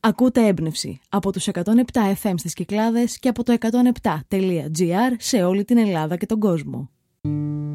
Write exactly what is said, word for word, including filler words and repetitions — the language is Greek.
Ακούτε έμπνευση από τους εκατόν επτά εφ εμ στις Κυκλάδες και από το εκατόν επτά τελεία τζι άρ σε όλη την Ελλάδα και τον κόσμο.